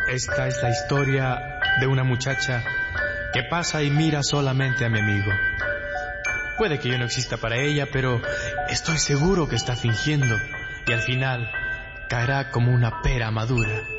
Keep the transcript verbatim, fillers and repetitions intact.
Esta es la historia de una muchacha que pasa y mira solamente a mi amigo. Puede que yo no exista para ella, pero estoy seguro que está fingiendo y al final caerá como una pera madura.